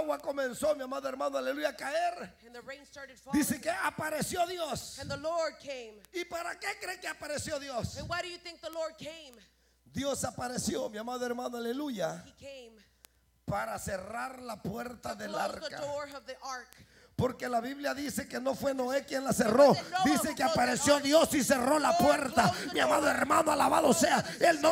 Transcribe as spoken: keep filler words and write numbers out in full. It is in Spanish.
agua comenzó, mi amado hermano, aleluya, a caer, and the rain started falling, dice que apareció Dios. and the Lord came. ¿Y para qué cree que apareció Dios? And why do you think the Lord came? Dios apareció, mi amado hermano, aleluya, He came para cerrar la puerta to del close the arca. door of the ark. Porque la Biblia dice que no fue Noé quien la cerró. Dice que apareció Dios y cerró la puerta. Mi amado hermano, alabado sea el nombre